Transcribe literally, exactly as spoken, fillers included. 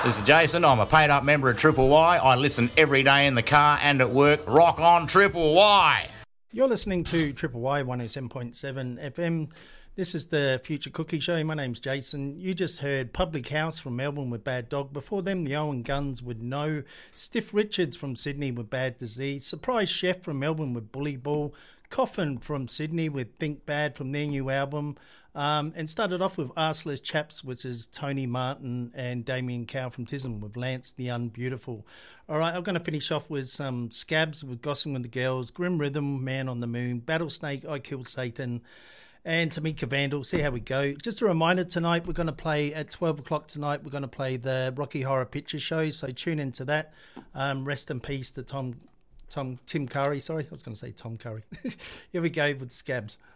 This is Jason. I'm a paid-up member of Triple Y. I listen every day in the car and at work. Rock on, Triple Y! You're listening to Triple Y one oh seven point seven F M. This is the Future Cookie Show. My name's Jason. You just heard Public House from Melbourne with Bad Dog. Before them, the Owen Guns with No. Stiff Richards from Sydney with Bad Disease. Surprise Chef from Melbourne with Bully Ball. Coffin from Sydney with Think Bad from their new album. Um, and started off with Arseless Chaps, which is Tony Martin and Damien Cow from Tism with Lance the Unbeautiful. All right, I'm going to finish off with some Scabs with Gossing with the Girls, Grim Rhythm, Man on the Moon, Battlesnake, I Killed Satan, and Tamika Vandal. See how we go. Just a reminder, tonight we're going to play at twelve o'clock tonight. We're going to play the Rocky Horror Picture Show, so tune into that. Um, rest in peace to Tom, Tom, Tim Curry. Sorry, I was going to say Tom Curry. Here we go with Scabs.